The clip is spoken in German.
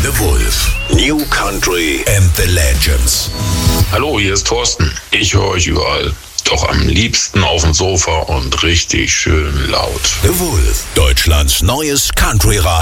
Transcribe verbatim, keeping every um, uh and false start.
The Wolf. New Country and the Legends. Hallo, hier ist Thorsten. Ich höre euch überall. Doch am liebsten auf dem Sofa und richtig schön laut. The Wolf. Deutschlands neues Country-Radio.